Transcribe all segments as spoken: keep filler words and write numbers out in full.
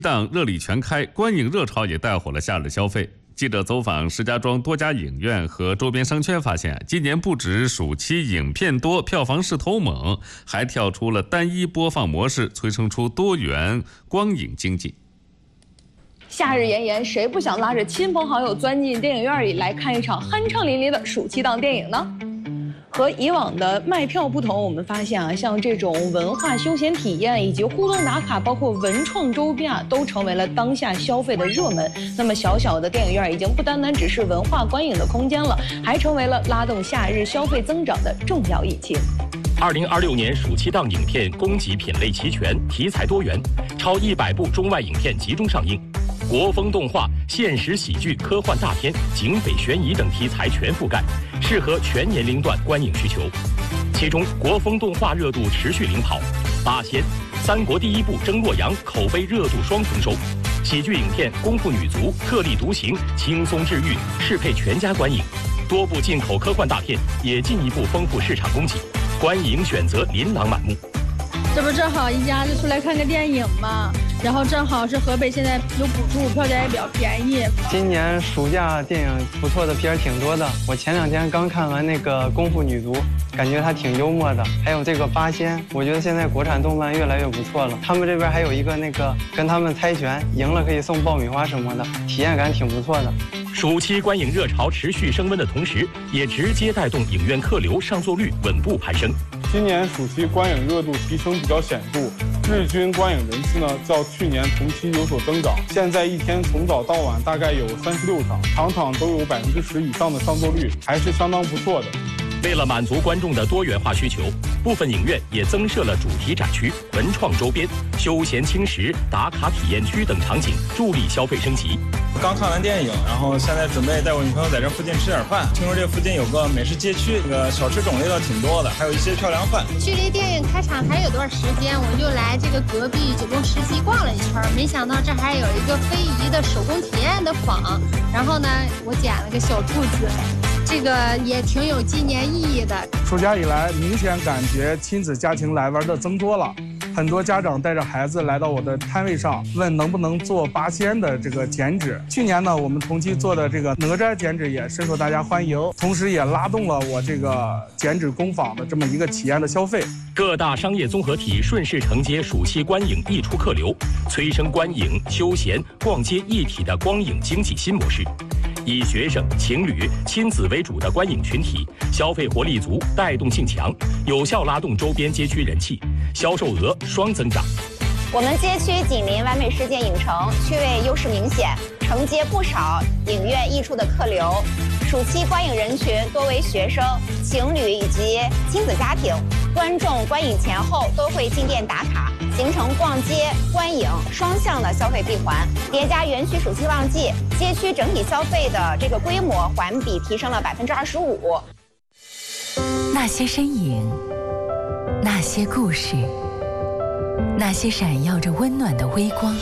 档热力全开，观影热潮也带火了夏日消费。记者走访石家庄多家影院和周边商圈，发现今年不止暑期影片多，票房势头猛，还跳出了单一播放模式，催生出多元光影经济。 夏日炎炎，谁不想拉着亲朋好友钻进电影院里来看一场酣畅淋漓的暑期档电影呢？和以往的卖票不同，我们发现啊，像这种文化休闲体验以及互动打卡，包括文创周边啊，都成为了当下消费的热门。那么小小的电影院已经不单单只是文化观影的空间了，还成为了拉动夏日消费增长的重要引擎。 二零二六年暑期档影片供给品类齐全，题材多元，超一百部中外影片集中上映。国风动画、现实喜剧、科幻大片、警匪悬疑等题材全覆盖，适合全年龄段观影需求。其中，国风动画热度持续领跑，《八仙》、三国第一部争洛阳口碑热度双丰收。喜剧影片《功夫女足》特立独行，轻松治愈，适配全家观影。多部进口科幻大片也进一步丰富市场供给，观影选择琳琅满目。 这不正好一家就出来看个电影嘛，然后正好是河北现在有补助，票价也比较便宜。 今年暑假电影不错的片儿挺多的，我前两天刚看完那个《功夫女足》，感觉它挺幽默的。还有这个《八仙》，我觉得现在国产动漫越来越不错了。他们这边还有一个那个跟他们猜拳，赢了可以送爆米花什么的，体验感挺不错的。 暑期观影热潮持续升温的同时，也直接带动影院客流上座率稳步攀升。 今年暑期观影热度提升比较显著，日均观影人次呢较去年同期有所增长。现在一天从早到晚大概有三十六场，场场都有百分之十以上的上座率，还是相当不错的。 为了满足观众的多元化需求，部分影院也增设了主题展区、文创周边、休闲轻食、打卡体验区等场景，助力消费升级。 刚看完电影，然后现在准备带我女朋友在这附近吃点饭。听说这附近有个美食街区，这个小吃种类倒挺多的，还有一些漂亮饭。 距离电影开场还有段时间，我就来这个隔壁九宫十七逛了一圈，没想到这还有一个非遗的手工体验的坊。然后呢，我捡了个小兔子。这个也挺有纪念意义的。 暑假以来，明显感觉亲子家庭来玩的增多了。很多家长带着孩子来到我的摊位上，问能不能做八仙的这个剪纸。去年呢，我们同期做的这个哪吒剪纸也深受大家欢迎，同时也拉动了我这个剪纸工坊的这么一个体验的消费。 各大商业综合体顺势承接暑期观影溢出客流，催生观影、休闲、逛街一体的光影经济新模式。以学生、情侣、亲子为主的观影群体，消费活力足，带动性强，有效拉动周边街区人气，销售额双增长。 我们街区紧邻完美世界影城，区位优势明显，承接不少影院溢出的客流。暑期观影人群多为学生、情侣以及亲子家庭，观众观影前后都会进店打卡，形成逛街、观影双向的消费闭环。叠加园区暑期旺季，街区整体消费的这个规模环比提升了百分之二十五。 那些身影，那些故事，那些闪耀着温暖的微光。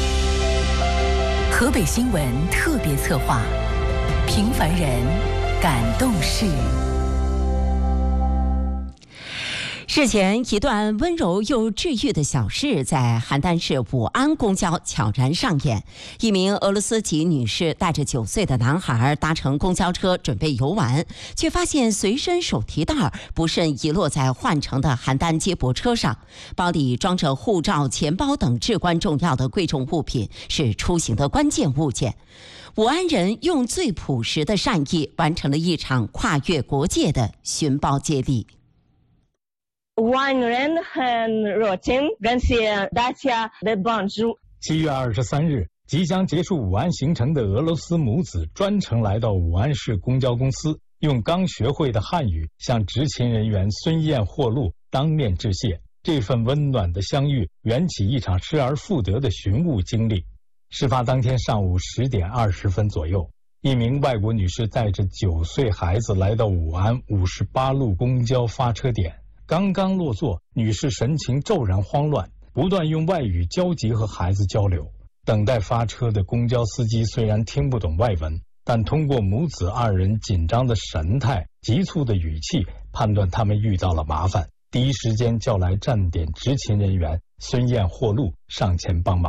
河北新闻特别策划，平凡人感动事。日前，一段温柔又治愈的小事在邯郸市武安公交悄然上演。一名俄罗斯籍女士带着九岁的男孩搭乘公交车准备游玩，却发现随身手提袋不慎遗落在换乘的邯郸接驳车上，包里装着护照、钱包等至关重要的贵重物品，是出行的关键物件。武安人用最朴实的善意，完成了一场跨越国界的寻宝接力。 武安人很热情，感谢大家的帮助。 七月二十三日，即将结束武安行程的俄罗斯母子专程来到武安市公交公司，用刚学会的汉语向执勤人员孙燕霍路当面致谢。这份温暖的相遇，缘起一场失而复得的寻物经历。事发当天上午十点二十分左右，一名外国女士带着九岁孩子来到武安五十八路公交发车点。刚刚落座，女士神情骤然慌乱，不断用外语焦急和孩子交流。等待发车的公交司机虽然听不懂外文，但通过母子二人紧张的神态、急促的语气，判断他们遇到了麻烦，第一时间叫来站点执勤人员孙燕霍路上前帮忙。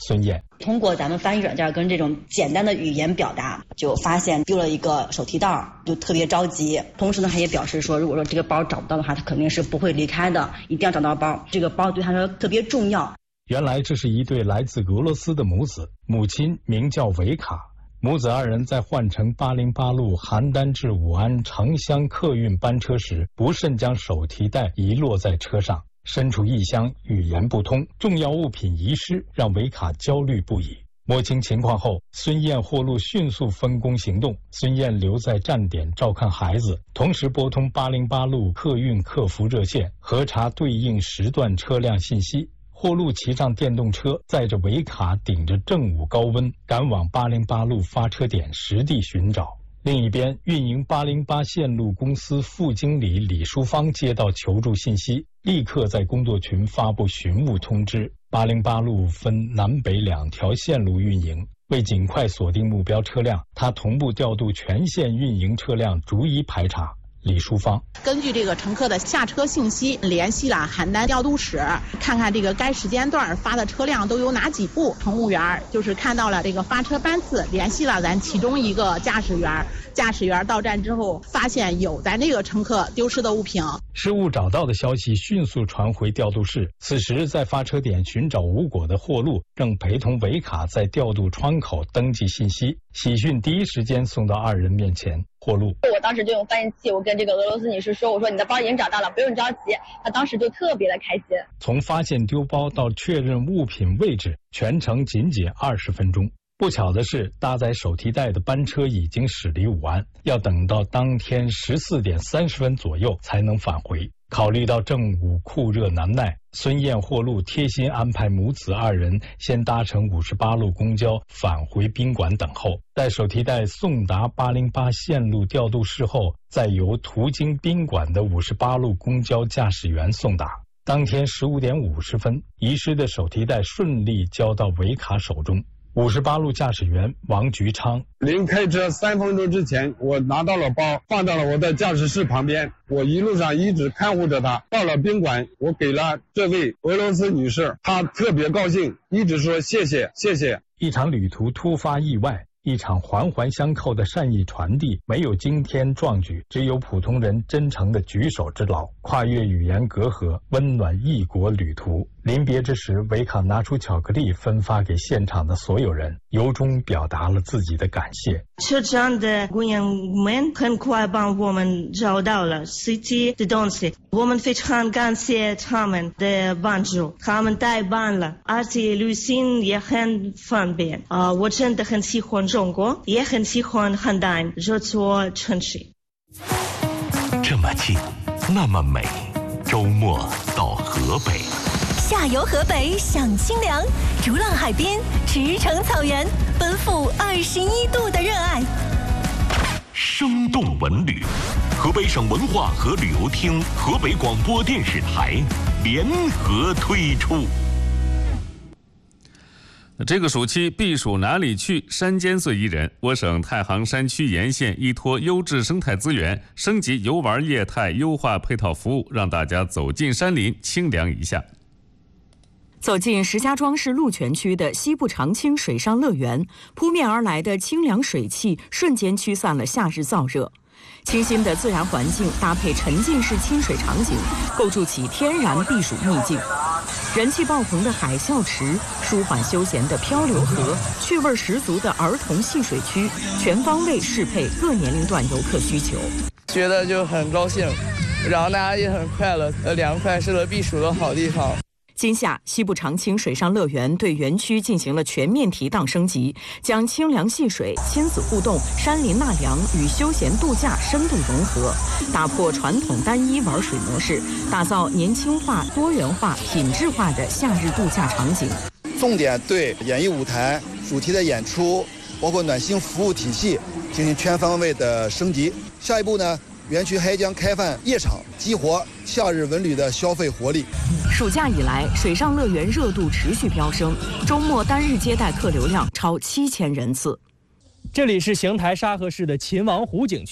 孙燕。 通过咱们翻译软件跟这种简单的语言表达，就发现丢了一个手提袋，就特别着急。同时呢，他也表示说，如果说这个包找不到的话，他肯定是不会离开的，一定要找到包。这个包对他说特别重要。 原来这是一对来自俄罗斯的母子，母亲名叫维卡。母子二人在换乘八零八路邯郸至武安城乡客运班车时，不慎将手提袋遗落在车上。身处异乡，语言不通，重要物品遗失，让维卡焦虑不已。摸清情况后，孙燕、霍路迅速分工行动。孙燕留在站点照看孩子，同时拨通八零八路客运客服热线，核查对应时段车辆信息。霍路骑上电动车，载着维卡，顶着正午高温，赶往八零八路发车点实地寻找。另一边，运营八零八线路公司副经理李淑芳接到求助信息，立刻在工作群发布寻物通知。八零八路分南北两条线路运营，为尽快锁定目标车辆，他同步调度全线运营车辆，逐一排查。李淑芳根据这个乘客的下车信息，联系了邯郸调度室，看看这个该时间段发的车辆都有哪几部。乘务员就是看到了这个发车班次，联系了咱其中一个驾驶员。驾驶员到站之后，发现有咱这个乘客丢失的物品， 失物找到的消息迅速传回调度室。此时，在发车点寻找无果的霍路正陪同维卡在调度窗口登记信息，喜讯第一时间送到二人面前。霍路， 我当时就用翻译器，我跟这个俄罗斯女士说，我说你的包已经找到了，不用着急。她当时就特别的开心。 从发现丢包到确认物品位置，全程仅仅二十分钟。不巧的是，搭载手提袋的班车已经驶离武安，要等到当天十四点三十分左右才能返回。考虑到正午酷热难耐，孙燕、霍路贴心安排母子二人先搭乘五十八路公交返回宾馆等候，待手提袋送达八零八线路调度室后，再由途经宾馆的五十八路公交驾驶员送达。当天十五点五十分，遗失的手提袋顺利交到维卡手中。五十八路驾驶员王菊昌， 临开车三分钟之前，我拿到了包，放到了我的驾驶室旁边。我一路上一直看护着他。到了宾馆，我给了这位俄罗斯女士，她特别高兴，一直说谢谢谢谢。 一场旅途突发意外，一场环环相扣的善意传递，没有惊天壮举，只有普通人真诚的举手之劳，跨越语言隔阂，温暖异国旅途。临别之时，维卡拿出巧克力分发给现场的所有人，由衷表达了自己的感谢。 车上的工人们很快帮我们找到了实际的东西，我们非常感谢他们的帮助，他们太棒了，而且旅行也很方便。啊、呃，我真的很喜欢中国，也很喜欢邯郸这座城市。 这么近，那么美，周末到河北。 下游河北享清凉，逐浪海滨，驰骋草原，奔赴二十一度的热爱。 生动文旅，河北省文化和旅游厅、河北广播电视台联合推出。 这个暑期避暑哪里去？山间最宜人。我省太行山区沿线依托优质生态资源，升级游玩业态，优化配套服务，让大家走进山林，清凉一下。 走进石家庄市鹿泉区的西部长青水上乐园，扑面而来的清凉水汽瞬间驱散了夏日燥热。清新的自然环境搭配沉浸式清水场景，构筑起天然避暑秘境。人气爆棚的海啸池，舒缓休闲的漂流河，趣味十足的儿童戏水区，全方位适配各年龄段游客需求。 觉得就很高兴，然后大家也很快乐，呃，凉快适合避暑的好地方。 今夏，西部长青水上乐园对园区进行了全面提档升级，将清凉戏水、亲子互动、山林纳凉与休闲度假深度融合，打破传统单一玩水模式，打造年轻化、多元化、品质化的夏日度假场景。 重点对演艺舞台、主题的演出，包括暖心服务体系进行全方位的升级。下一步呢，园区还将开放夜场，激活夏日文旅的消费活力。 暑假以来，水上乐园热度持续飙升，周末单日接待客流量超七千人次。 这里是邢台沙河市的秦王湖景区，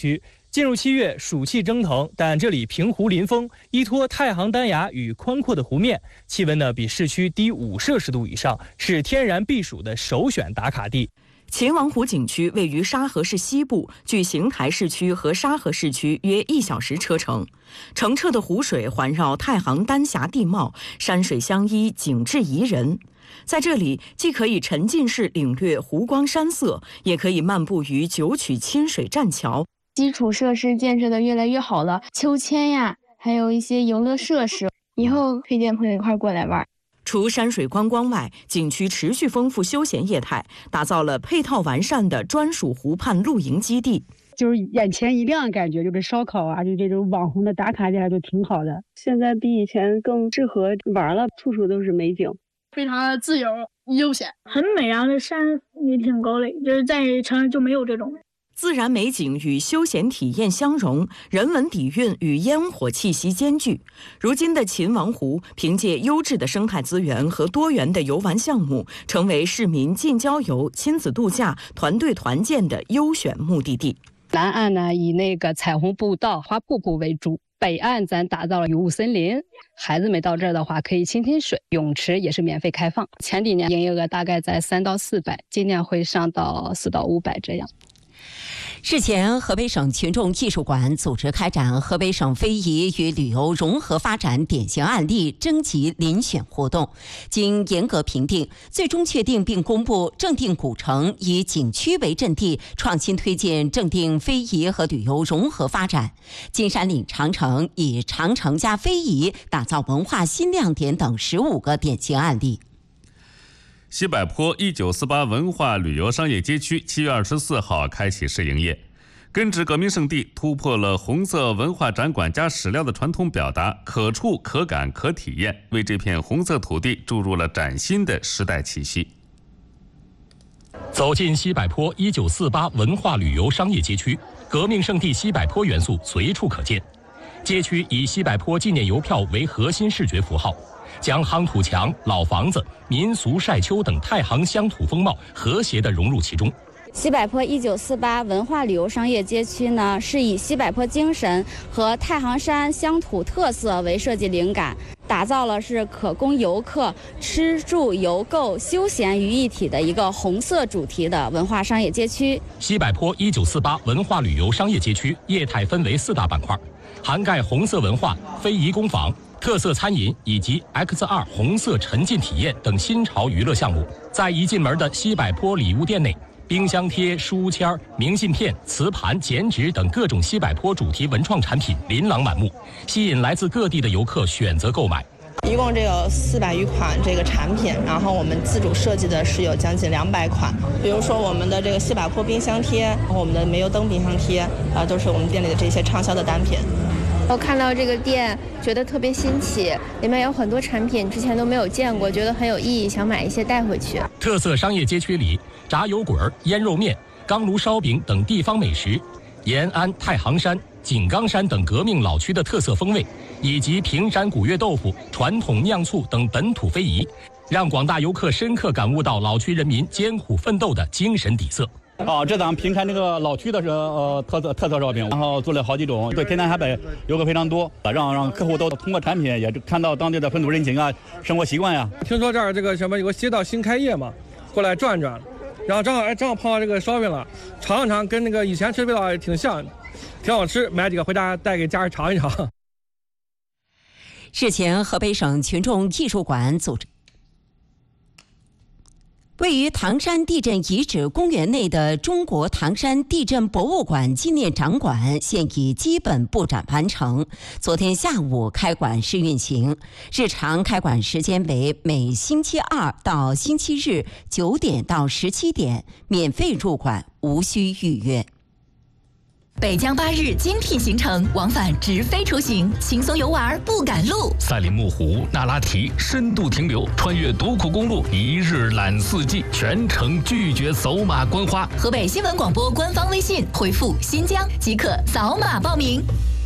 进入七月，暑气蒸腾，但这里平湖临风，依托太行丹崖与宽阔的湖面，气温呢比市区低五摄氏度以上，是天然避暑的首选打卡地。 秦王湖景区位于沙河市西部，距邢台市区和沙河市区约一小时车程。澄澈的湖水环绕太行丹霞地貌，山水相依，景致宜人。在这里，既可以沉浸式领略湖光山色，也可以漫步于九曲亲水栈桥。 基础设施建设的越来越好了，秋千呀，还有一些游乐设施，以后推荐朋友一块过来玩。 除山水观光外，景区持续丰富休闲业态，打造了配套完善的专属湖畔露营基地。 就是眼前一亮，感觉就是烧烤啊，就这种网红的打卡点就挺好的。现在比以前更适合玩了，处处都是美景， 非常的自由悠闲，很美啊，那山也挺高的，就是在城市就没有这种。 自然美景与休闲体验相融，人文底蕴与烟火气息兼具。如今的秦王湖，凭借优质的生态资源和多元的游玩项目，成为市民近郊游、亲子度假、团队团建的优选目的地。 南岸呢，以那个彩虹步道、花瀑布为主；北岸咱打造了雨雾森林，孩子们到这儿的话可以亲亲水，泳池也是免费开放。前几年营业额大概在三到四百，今年会上到四到五百这样。 日前，河北省群众艺术馆组织开展河北省非遗与旅游融合发展典型案例征集遴选活动，经严格评定，最终确定并公布正定古城以景区为阵地，创新推进正定非遗和旅游融合发展；金山岭长城以长城加非遗打造文化新亮点等十五个典型案例。 西柏坡一九四八文化旅游商业街区七月二十四号开启试营业。根植革命圣地，突破了红色文化展馆加史料的传统表达，可触可感可体验，为这片红色土地注入了崭新的时代气息。 走进西柏坡一九四八文化旅游商业街区，革命圣地西柏坡元素随处可见。街区以西柏坡纪念邮票为核心视觉符号，将夯土墙、老房子、民俗晒秋等太行乡土风貌和谐地融入其中。 西柏坡一九四八文化旅游商业街区呢，是以西柏坡精神和太行山乡土特色为设计灵感，打造了是可供游客吃住游购休闲于一体的一个红色主题的文化商业街区。 西柏坡一九四八文化旅游商业街区业态分为四大板块，涵盖红色文化、非遗工坊、特色餐饮以及 X 二 红色沉浸体验等新潮娱乐项目。在一进门的西柏坡礼物店内，冰箱贴、书签、明信片、瓷盘、剪纸等各种西柏坡主题文创产品琳琅满目，吸引来自各地的游客选择购买。 一共这有四百余款这个产品，然后我们自主设计的是有将近两百款。比如说我们的这个西柏坡冰箱贴，然后我们的煤油灯冰箱贴，啊，都是我们店里的这些畅销的单品。 我看到这个店觉得特别新奇，里面有很多产品之前都没有见过，觉得很有意义，想买一些带回去。 特色商业街区里，炸油滚、腌肉面、钢炉烧饼等地方美食，延安、太行山、井冈山等革命老区的特色风味，以及平山古月豆腐、传统酿醋等本土非遗，让广大游客深刻感悟到老区人民艰苦奋斗的精神底色。 啊，这咱们平山这个老区的是呃特色特色烧饼，然后做了好几种，对天南海北游客非常多，让让客户都通过产品也看到当地的风土人情啊、生活习惯呀。 听说这儿这个什么有个街道新开业嘛，过来转转，然后正好哎正好碰到这个烧饼了，尝一尝，跟那个以前吃的味道也挺像，挺好吃，买几个回家带给家人尝一尝。 日前，河北省群众艺术馆组织。位于唐山地震遗址公园内的中国唐山地震博物馆纪念展馆现已基本布展完成，昨天下午开馆试运行，日常开馆时间为每星期二到星期日九点到十七点，免费入馆，无需预约。 北疆八日精辟行程，往返直飞出行，轻松游玩不赶路。 赛里木湖、那拉提深度停留，穿越独库公路，一日览四季，全程拒绝走马观花。 河北新闻广播官方微信回复“新疆”即可扫码报名。